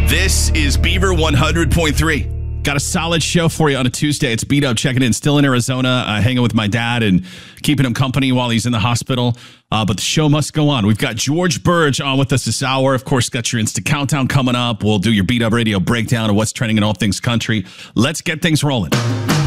This is Beaver 100.3. Got a solid show for you on a Tuesday. It's Beat Up checking in, still in Arizona, hanging with my dad and keeping him company while he's in the hospital. But the show must go on. We've got George Burge on with us this hour. Of course, got your Insta Countdown coming up. We'll do your Beat Up Radio breakdown of what's trending in all things country. Let's get things rolling.